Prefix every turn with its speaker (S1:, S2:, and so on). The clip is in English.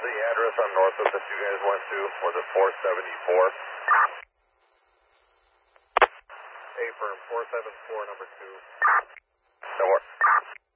S1: the address on Northwood that you guys went to? Was it 474? A firm, 474, number 2. No more.